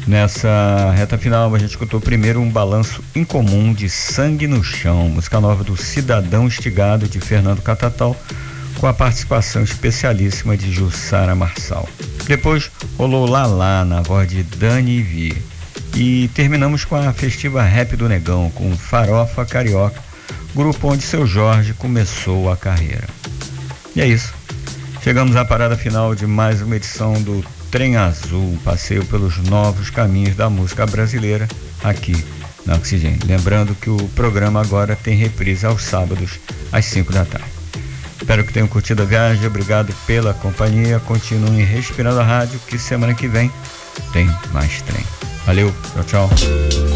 Nessa reta final, a gente escutou primeiro um balanço incomum de Sangue no Chão, música nova do Cidadão Estigado de Fernando Catatal, com a participação especialíssima de Jussara Marçal. Depois rolou Lalá na voz de Dani Ivi. E terminamos com a festiva Rap do Negão, com Farofa Carioca, grupo onde seu Jorge começou a carreira. E é isso. Chegamos à parada final de mais uma edição do Trem Azul, passeio pelos novos caminhos da música brasileira aqui na Oxigênio. Lembrando que o programa agora tem reprise aos sábados às 5 da tarde. Espero que tenham curtido a viagem, obrigado pela companhia, continuem respirando a rádio, que semana que vem tem mais trem. Valeu, tchau, tchau.